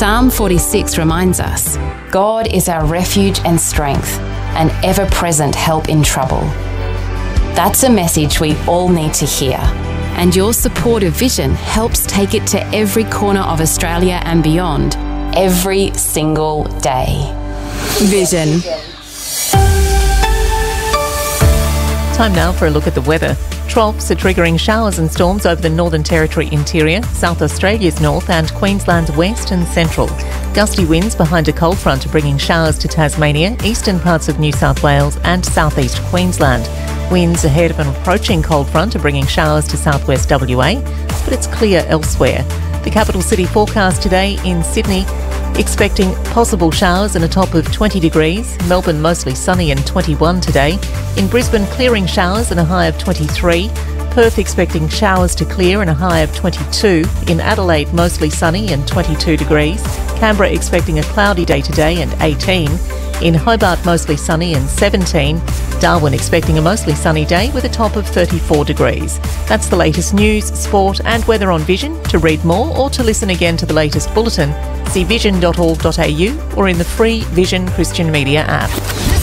Psalm 46 reminds us, God is our refuge and strength, an ever-present help in trouble. That's a message we all need to hear, and your support of Vision helps take it to every corner of Australia and beyond, every single day. Vision. Time now for a look at the weather. Troughs are triggering showers and storms over the Northern Territory interior, South Australia's north and Queensland's west and central. Gusty winds behind a cold front are bringing showers to Tasmania, eastern parts of New South Wales and southeast Queensland. Winds ahead of an approaching cold front are bringing showers to southwest WA, but it's clear elsewhere. The capital city forecast today in Sydney, expecting possible showers and a top of 20 degrees. Melbourne mostly sunny and 21 today. In Brisbane, clearing showers and a high of 23. Perth expecting showers to clear and a high of 22. In Adelaide, mostly sunny and 22 degrees. Canberra expecting a cloudy day today and 18. In Hobart, mostly sunny and 17. Darwin expecting a mostly sunny day with a top of 34 degrees. That's the latest news, sport and weather on Vision. To read more or to listen again to the latest bulletin, see vision.org.au or in the free Vision Christian Media app.